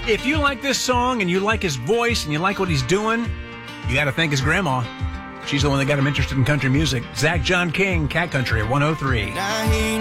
If you like this song and you like his voice and you like what he's doing, you got to thank his grandma. She's the one that got him interested in country music. Zach John King, Cat Country at 103.